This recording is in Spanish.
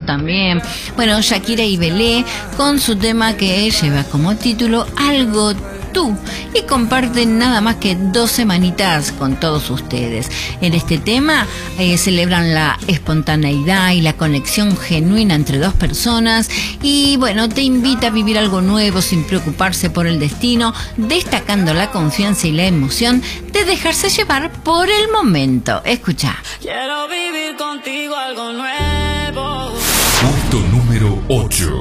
también. Bueno, Shakira y Belé con su tema que lleva como título Algo Tú, y comparten nada más que 2 semanitas con todos ustedes. En este tema celebran la espontaneidad y la conexión genuina entre 2 personas, y bueno, te invita a vivir algo nuevo sin preocuparse por el destino, destacando la confianza y la emoción de dejarse llevar por el momento. Escucha. Quiero vivir contigo algo nuevo. Punto número 8.